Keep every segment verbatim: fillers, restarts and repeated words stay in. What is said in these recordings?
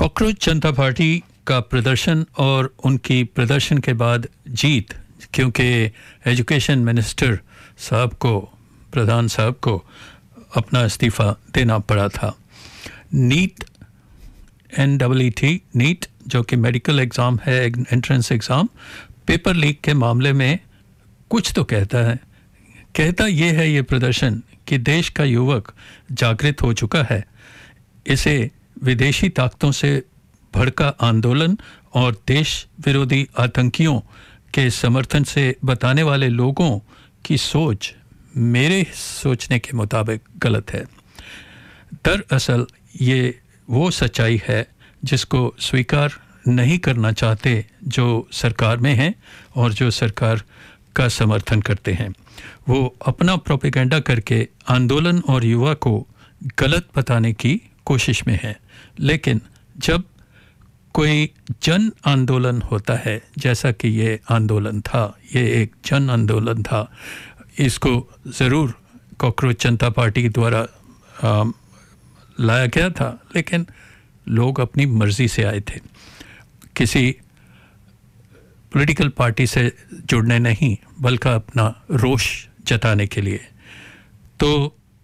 Cockroach जनता party का प्रदर्शन और उनकी प्रदर्शन के बाद जीत, क्योंकि एजुकेशन मिनिस्टर साहब को, प्रधान साहब को अपना इस्तीफ़ा देना पड़ा था। NEET, N double E T NEET, जो कि मेडिकल एग्ज़ाम है, एंट्रेंस एग्ज़ाम, पेपर लीक के मामले में कुछ तो कहता है। कहता ये है ये प्रदर्शन कि देश का युवक जागृत हो चुका है। इसे विदेशी ताकतों से भड़का आंदोलन और देश विरोधी आतंकियों के समर्थन से बताने वाले लोगों की सोच मेरे सोचने के मुताबिक गलत है। दरअसल ये वो सच्चाई है जिसको स्वीकार नहीं करना चाहते जो सरकार में हैं और जो सरकार का समर्थन करते हैं। वो अपना प्रोपेगेंडा करके आंदोलन और युवा को गलत बताने की कोशिश में है। लेकिन जब कोई जन आंदोलन होता है, जैसा कि ये आंदोलन था, ये एक जन आंदोलन था, इसको ज़रूर कॉकरोच जनता पार्टी द्वारा लाया गया था, लेकिन लोग अपनी मर्ज़ी से आए थे, किसी पॉलिटिकल पार्टी से जुड़ने नहीं, बल्कि अपना रोष जताने के लिए। तो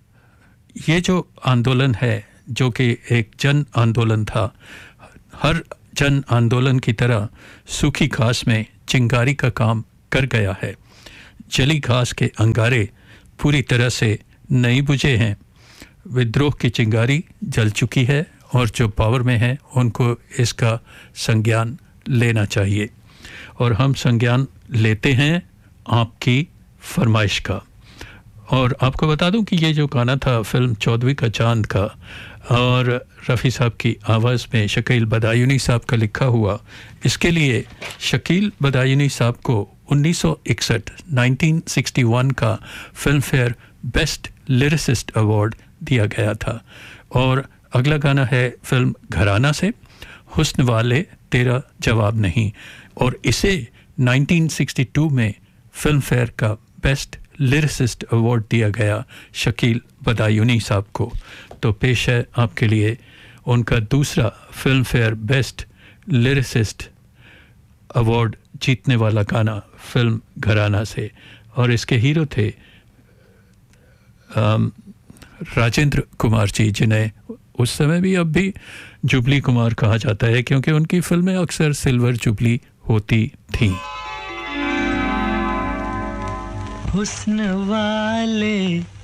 ये जो आंदोलन है, जो कि एक जन आंदोलन था, हर जन आंदोलन की तरह सूखी घास में चिंगारी का काम कर गया है। जली घास के अंगारे पूरी तरह से नहीं बुझे हैं। विद्रोह की चिंगारी जल चुकी है और जो पावर में है उनको इसका संज्ञान लेना चाहिए, और हम संज्ञान लेते हैं आपकी फरमाइश का। और आपको बता दूं कि ये जो गाना था फिल्म चौदहवीं का चांद का, और रफ़ी साहब की आवाज़ में शकील बदायूनी साहब का लिखा हुआ, इसके लिए शकील बदायूनी साहब को उन्नीस सौ इकसठ उन्नीस सौ इकसठ का film fair best lyricist award दिया गया था। और अगला गाना है फिल्म घराना से, हुस्न वाले तेरा जवाब नहीं, और इसे उन्नीस सौ बासठ में फिल्म फेयर का बेस्ट लिरिसिस्ट अवार्ड दिया गया शकील बदायूनी साहब को। तो पेश है आपके लिए उनका दूसरा film fair best lyricist award जीतने वाला गाना फिल्म घराना से, और इसके हीरो थे राजेंद्र कुमार जी, जिन्हें उस समय भी अब भी जुबली कुमार कहा जाता है, क्योंकि उनकी फिल्में अक्सर सिल्वर जुबली होती थीं। हुस्न वाले